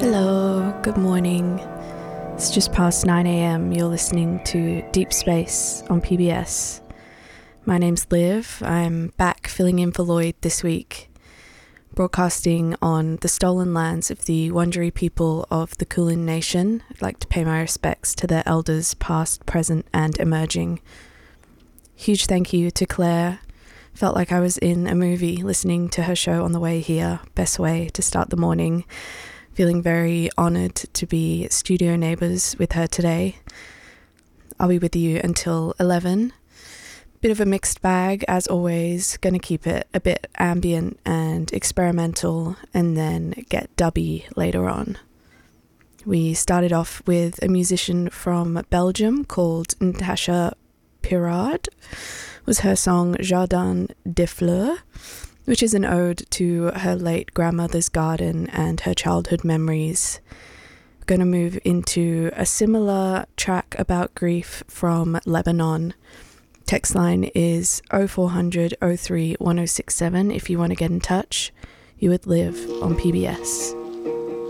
Hello, good morning. It's just past 9 a.m. You're listening to Deep Space on PBS. My name's Liv. I'm back filling in for Lloyd this week, broadcasting on the stolen lands of the Wurundjeri people of the Kulin Nation. I'd like to pay my respects to their elders past, present and emerging. Huge thank you to Claire. Felt like I was in a movie listening to her show on the way here. Best way to start the morning. Feeling very honoured to be studio neighbours with her today. I'll be with you until 11. Bit of a mixed bag as always. Gonna keep it a bit ambient and experimental and then get dubby later on. We started off with a musician from Belgium called Natasha Pirard. Was her song Jardin des Fleurs, which is an ode to her late grandmother's garden and her childhood memories. We're going to move into a similar track about grief from Lebanon. Text line is 0400 03 1067 if you want to get in touch. You would live on PBS.